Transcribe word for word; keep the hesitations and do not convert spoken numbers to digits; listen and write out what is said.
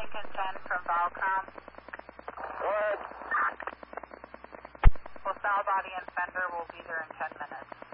Lincoln ten from Valcom. What? LaSalle body and fender will be there in ten minutes.